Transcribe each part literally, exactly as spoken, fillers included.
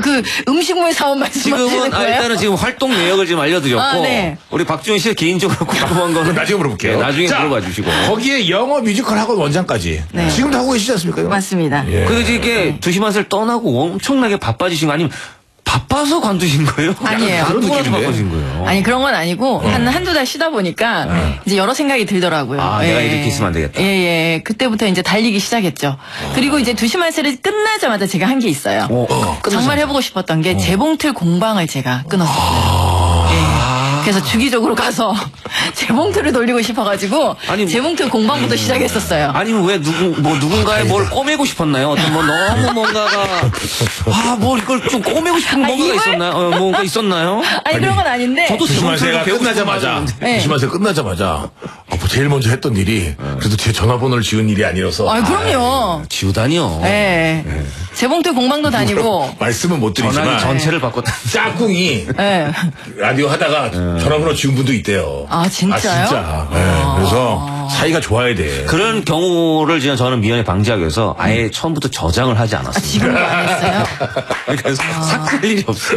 그 음식물 사업 말씀하시는 지금은 거예요? 아, 일단은 지금 활동 내역을 지금 알려드렸고 아, 네. 우리 박지훈 씨가 개인적으로 궁금한 거는 나중에 물어볼게요. 네, 나중에 자, 물어봐 주시고. 거기에 영어 뮤지컬 학원 원장까지 네. 지금도 하고 계시지 않습니까? 이거? 맞습니다. 예. 그래서 이게 두시 맛을 떠나고 엄청나게 바빠지신 거 아니면 바빠서 관두신 거예요? 아니에요. 약간 그런 바쁘라서 느낌인데? 바빠진 거예요. 아니 그런 건 아니고 한 한두 달 쉬다 보니까 이제 여러 생각이 들더라고요. 아, 내가 이렇게 있으면 안 되겠다. 예, 예. 그때부터 이제 달리기 시작했죠. 그리고 이제 두시만세를 끝나자마자 제가 한 게 있어요. 어, 어, 정말 해보고 싶었던 게 재봉틀 공방을 제가 끊었었어요. 예. 그래서 주기적으로 가서 재봉틀을 돌리고 싶어가지고 아니, 재봉틀 공방부터 시작했었어요. 아니면 왜 누구 뭐 누군가의 뭘 꼬매고 싶었나요? 어떤 뭐 너무 뭔가가 아 뭐 이걸 좀 꼬매고 싶은 아, 뭔가가 이걸? 있었나요? 어, 뭔가 있었나요? 아니, 그런 건 아닌데. 저도 두시만세가 배우고 끝나자마자 네. 두시만세 끝나자마자 아, 뭐 제일 먼저 했던 일이 그래도 제 전화번호를 지운 일이 아니라서 아, 그럼요. 지우다니요. 예. 재봉틀 공방도 다니고. 말씀은 못 드리지만 전화기 전체를 바꿨다. 짝꿍이 예. 라디오 하다가 전화번호 지운 분도 있대요. 아, 진짜요? 아, 진짜. 네. 그래서 사이가 좋아야 돼. 그런 경우를 지금 저는 미연에 방지하기 위해서 아예 처음부터 저장을 하지 아, 않았어요. 지금도 안 했어요? 그러니까 삭제할 일이 없어요.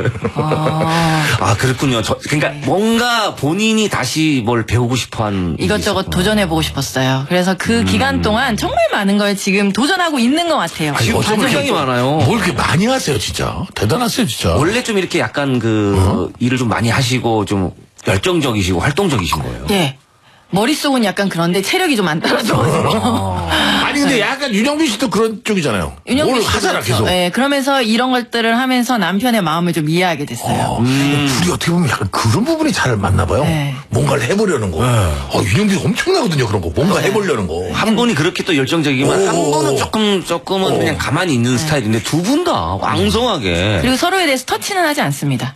아. 아, 그렇군요. 저, 그러니까 뭔가 본인이 다시 뭘 배우고 싶어한 이것저것 도전해보고 싶었어요. 그래서 그 기간 동안 정말 많은 걸 지금 도전하고 있는 것 같아요. 지금 어쩜 굉장히 이렇게 많아요. 뭘 그렇게 많이 하세요, 진짜. 대단하세요, 진짜. 원래 좀 이렇게 약간 그 일을 좀 많이 하시고 좀 열정적이시고 활동적이신 거예요. 예. 머릿속은 약간 그런데 체력이 좀 안 따라줘가지고. 아니 근데 약간 윤영빈 씨도 그런 쪽이잖아요. 윤영빈 뭘 씨도 하잖아 그렇죠. 계속. 예, 그러면서 이런 것들을 하면서 남편의 마음을 좀 이해하게 됐어요. 어, 둘이 어떻게 보면 약간 그런 부분이 잘 맞나 봐요. 네. 뭔가를 해보려는 거. 어, 윤영빈 엄청나거든요 그런 거. 뭔가 해보려는 거. 한 분이 그렇게 또 열정적이지만 오. 한 분은 조금 조금은 그냥 가만히 있는 스타일인데 두 분 다 왕성하게. 그리고 서로에 대해서 터치는 하지 않습니다.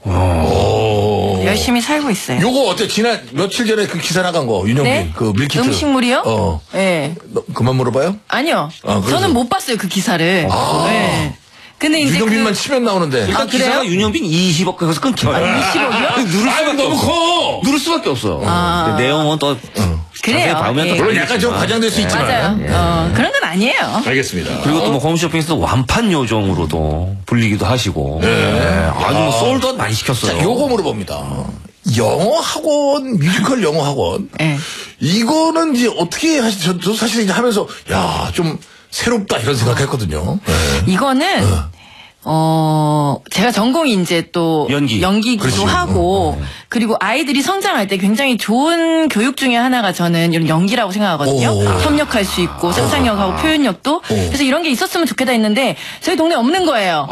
오. 열심히 살고 있어요. 요거 어때? 지난 며칠 전에 그 기사 나간 거 윤영빈 네? 그 밀키트. 음식물이요? 어. 예. 너, 그만 물어봐요? 아니요. 아, 그래서- 저는 못 봤어요, 그 기사를. 아. 예. 근데 이제 윤영빈만 그 치면 나오는데. 일단 아, 그래요? 기사가 윤영빈 이십억 그래서 끊겨. 이십억이요? 누를 아유, 수밖에 너무 없어. 커. 누를 수밖에 없어. 근데 내용은 또 그래요. 자세히 보면 예. 또 물론 약간 좀 다르겠지만. 과장될 수 있지만. 맞아요. 어, 그런 건 아니에요. 알겠습니다. 그리고 또 뭐 홈쇼핑에서 완판 요정으로도 불리기도 하시고. 네. 아주 뭐 솔드아웃 많이 시켰어요. 자, 요거 물어봅니다. 영어 학원, 뮤지컬 영어 학원. 예. 이거는 이제 어떻게 하시, 저, 저 사실 이제 하면서, 야, 좀 새롭다 이런 생각했거든요. 네. 이거는 어 제가 전공이 이제 또 연기. 연기기도 그렇지. 하고 그리고 아이들이 성장할 때 굉장히 좋은 교육 중에 하나가 저는 이런 연기라고 생각하거든요. 오. 협력할 수 있고 상상력하고 표현력도 그래서 이런 게 있었으면 좋겠다 했는데 저희 동네 에 없는 거예요.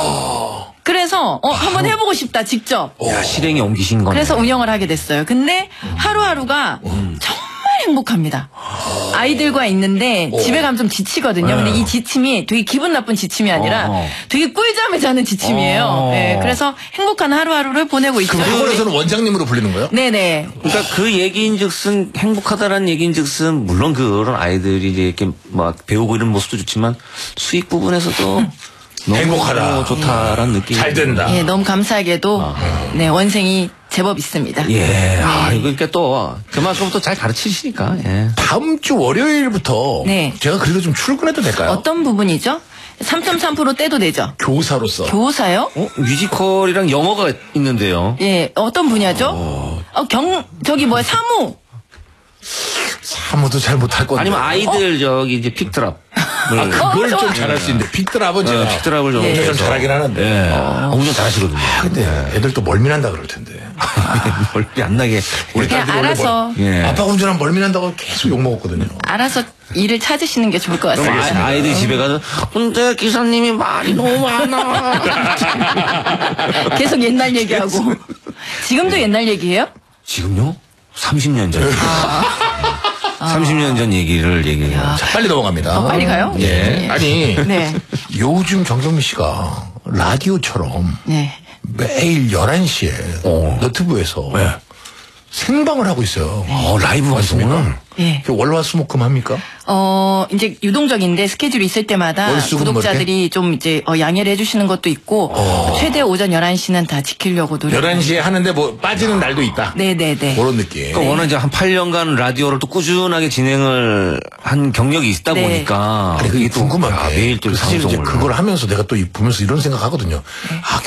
그래서 어 한번 해보고 싶다 직접. 야, 실행에 옮기신 거네. 그래서 운영을 하게 됐어요. 근데 하루하루가 정말 행복합니다. 아이들과 있는데 집에 가면 좀 지치거든요. 근데 이 지침이 되게 기분 나쁜 지침이 아니라 어. 되게 꿀잠을 자는 지침이에요. 어. 네, 그래서 행복한 하루하루를 보내고 있죠. 그럼 학원에서는 원장님으로 불리는 거예요? 네네. 그러니까 그 얘기인즉슨 행복하다라는 얘기인즉슨 물론 그런 아이들이 이제 이렇게 막 배우고 이런 모습도 좋지만 수익 부분에서도 너무 행복하다. 좋다라는 느낌. 잘 된다. 예, 너무 감사하게도 네 원생이 제법 있습니다. 예. 아, 이거 그러니까 또 그만큼 또 잘 가르치시니까. 예. 다음 주 월요일부터 네. 제가 그래도 좀 출근해도 될까요? 어떤 부분이죠? 삼 점 삼 퍼센트 떼도 되죠. 교사로서. 교사요? 어? 뮤지컬이랑 영어가 있는데요. 예, 어떤 분야죠? 어, 경 저기 뭐야 사무. 사무도 잘 못할 건데. 아니면 아이들 저기 이제 픽드랍. 아, 그걸 어, 좀 어. 잘할 수 있는데 픽드랍은 제가 어, 픽드랍을 좀. 예. 좀 해서. 잘하긴 하는데. 예. 아, 운전 잘하시거든요. 근데 애들 또 멀미난다 그럴 텐데. 멀리 안 나게. 우리 그냥 딸들이 원래 알아서 예. 아빠가 운전하면 멀미난다고 계속 욕먹었거든요. 알아서 일을 찾으시는 게 좋을 것 그럼 같습니다. 아, 아이들 집에 가서 근데 기사님이 말이 너무 많아. 계속 옛날 얘기하고. 지금도 옛날 얘기해요? 지금요? 삼십 년 전. 삼십 년 전 얘기를 얘기해요. 자, 빨리 넘어갑니다. 어, 빨리 가요? 예. 예. 아니, 네. 요즘 정정민 씨가 라디오처럼 네. 매일 열한 시에 어. 너튜브에서 네. 생방을 하고 있어요. 어, 라이브 방송을. 예. 그 월화수목금 합니까? 어, 이제 유동적인데 스케줄이 있을 때마다 월수금 구독자들이 좀 이제 어, 양해를 해주시는 것도 있고 최대 오전 열한 시는 다 지키려고 노력. 열한 시에 하는데 뭐 빠지는 날도 있다. 네네네. 그런 느낌. 그러니까 워낙 이제 한 팔 년간 라디오를 또 꾸준하게 진행을 한 경력이 있다 네. 보니까. 아니, 그게 또 궁금한 아, 게 매일 또 사실 이제 방송을. 그걸 하면서 내가 또 이- 보면서 이런 생각하거든요. 아,